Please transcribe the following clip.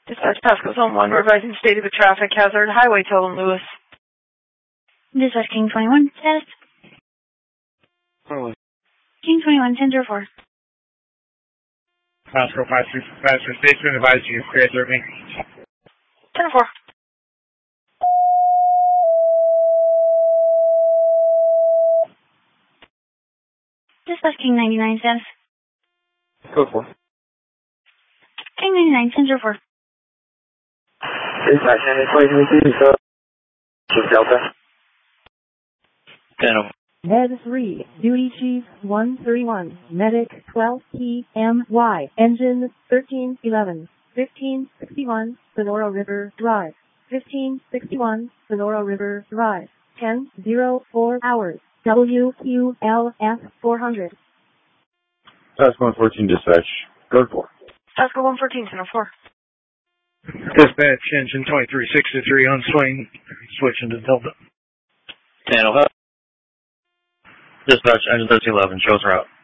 Dispatch Pasco Zone 1, revising state of the traffic hazard, Highway Tilden Lewis. Dispatch King 21, status. King 21, 10-4. Pasco 53 Pasco Station, advise you clear 13. 10-4. Dispatch King 99, status. Code 4. King 99, 10-4. Dispatch 23, so Delta. 10. Med 3, Duty Chief 131, Medic 12 PMY, Engine 1311, 1561, Sonora River Drive, 1561, Sonora River Drive, 10:04 hours, WQLF 400. Pasco 114 dispatch, code 4. Pasco 114, 10-4. Dispatch engine 2363 on swing, switching to Delta. 10. Dispatch engine 1311, shows route.